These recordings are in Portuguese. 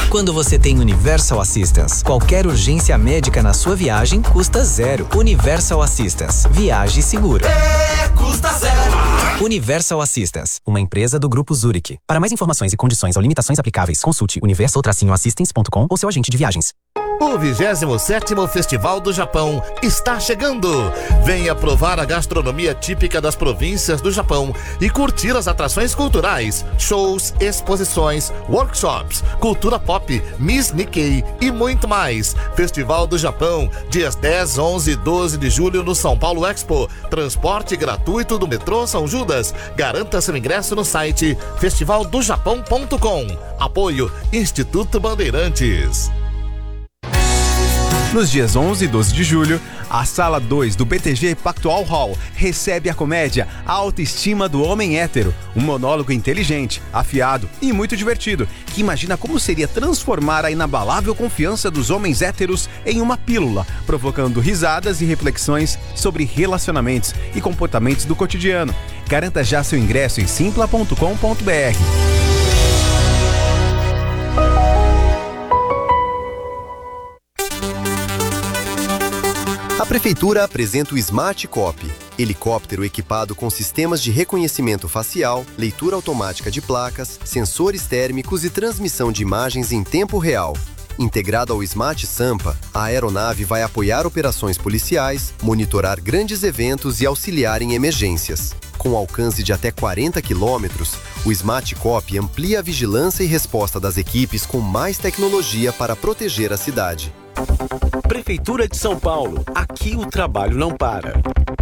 Quando você tem Universal Assistance, qualquer urgência médica na sua viagem custa zero. Universal Assistance. Viaje seguro. Custa zero. Universal Assistance, uma empresa do Grupo Zurich. Para mais informações e condições ou limitações aplicáveis, consulte universal-assistance.com ou seu agente de viagens. O 27º Festival do Japão está chegando. Venha provar a gastronomia típica das províncias do Japão e curtir as atrações culturais, shows, exposições, workshops, cultura pop, Miss Nikkei e muito mais. Festival do Japão, dias 10, 11 e 12 de julho no São Paulo Expo. Transporte gratuito do metrô São Judas. Garanta seu ingresso no site festivaldojapão.com. Apoio Instituto Bandeirantes. Nos dias 11 e 12 de julho, a Sala 2 do BTG Pactual Hall recebe a comédia A Autoestima do Homem Hétero, um monólogo inteligente, afiado e muito divertido, que imagina como seria transformar a inabalável confiança dos homens héteros em uma pílula, provocando risadas e reflexões sobre relacionamentos e comportamentos do cotidiano. Garanta já seu ingresso em simpla.com.br. A Prefeitura apresenta o Smart Cop, helicóptero equipado com sistemas de reconhecimento facial, leitura automática de placas, sensores térmicos e transmissão de imagens em tempo real. Integrado ao Smart Sampa, a aeronave vai apoiar operações policiais, monitorar grandes eventos e auxiliar em emergências. Com alcance de até 40 quilômetros, o Smart Cop amplia a vigilância e resposta das equipes com mais tecnologia para proteger a cidade. Prefeitura de São Paulo. Aqui o trabalho não para.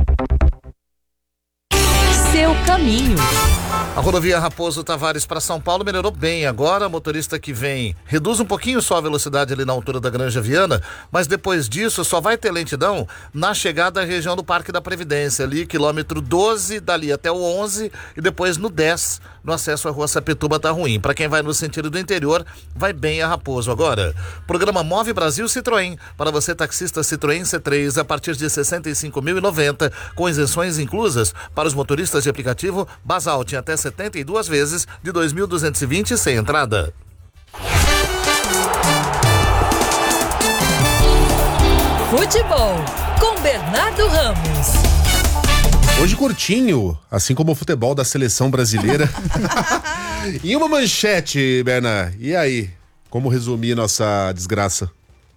Seu caminho. A rodovia Raposo Tavares para São Paulo melhorou bem. Agora, motorista que vem reduz um pouquinho só a velocidade ali na altura da Granja Viana, mas depois disso só vai ter lentidão na chegada à região do Parque da Previdência, ali quilômetro 12, dali até o 11 e depois no 10, no acesso à Rua Sapituba tá ruim. Para quem vai no sentido do interior, vai bem a Raposo agora. Programa Move Brasil Citroën. Para você taxista Citroën C3 a partir de R$ 65.090, com isenções inclusas para os motoristas de aplicativo Basalt até 72 vezes de 2.220 sem entrada. Futebol com Bernardo Ramos. Hoje curtinho, assim como o futebol da seleção brasileira. E uma manchete, Berna. E aí? Como resumir nossa desgraça?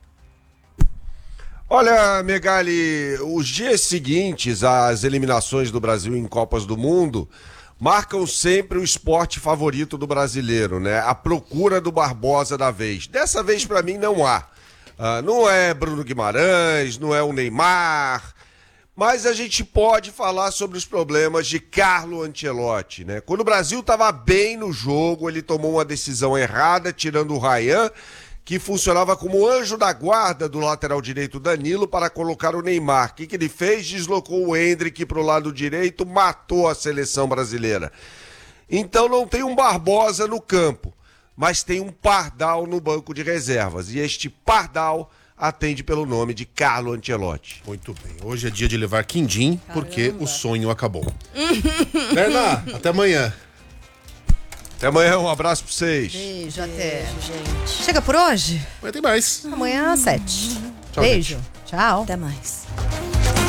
Olha, Megali, os dias seguintes às eliminações do Brasil em Copas do Mundo marcam sempre o esporte favorito do brasileiro, né? A procura do Barbosa da vez. Dessa vez, pra mim, não há. Não é Bruno Guimarães, não é o Neymar, mas a gente pode falar sobre os problemas de Carlo Ancelotti, né? Quando o Brasil estava bem no jogo, ele tomou uma decisão errada, tirando o Ryan, que funcionava como anjo da guarda do lateral direito Danilo para colocar o Neymar. O que ele fez? Deslocou o Endrick para o lado direito, matou a seleção brasileira. Então não tem um Barbosa no campo, mas tem um Pardal no banco de reservas. E este Pardal atende pelo nome de Carlo Ancelotti. Muito bem. Hoje é dia de levar quindim, porque o sonho acabou. Berna, até amanhã. Até amanhã, um abraço pra vocês. Beijo, até. Gente. Chega por hoje? Amanhã tem mais. Amanhã às 7. Tchau, Beijo. gente. Tchau. Até mais.